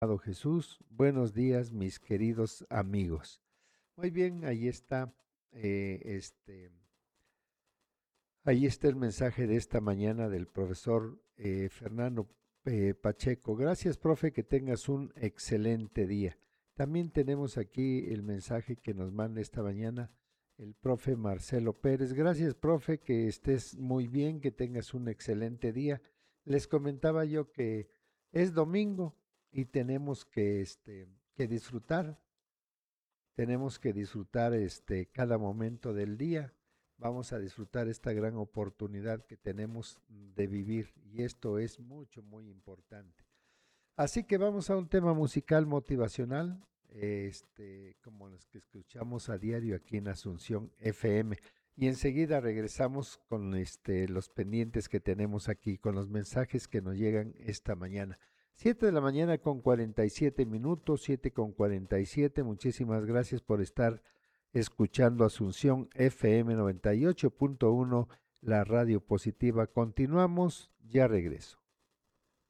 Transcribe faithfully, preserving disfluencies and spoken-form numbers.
amado Jesús. Buenos días, mis queridos amigos. Muy bien, ahí está, eh, este, ahí está el mensaje de esta mañana del profesor eh, Fernando eh, Pacheco. Gracias, profe, que tengas un excelente día. También tenemos aquí el mensaje que nos manda esta mañana el profe Marcelo Pérez. Gracias, profe, que estés muy bien, que tengas un excelente día. Les comentaba yo que es domingo y tenemos que, este, que disfrutar, tenemos que disfrutar este, cada momento del día. Vamos a disfrutar esta gran oportunidad que tenemos de vivir y esto es mucho, muy importante. Así que vamos a un tema musical motivacional, este, como los que escuchamos a diario aquí en Asunción F M. Y enseguida regresamos con este, los pendientes que tenemos aquí, con los mensajes que nos llegan esta mañana. Siete de la mañana con cuarenta y siete minutos, siete con cuarenta y siete. Muchísimas gracias por estar escuchando Asunción F M noventa y ocho punto uno, la radio positiva. Continuamos, ya regreso.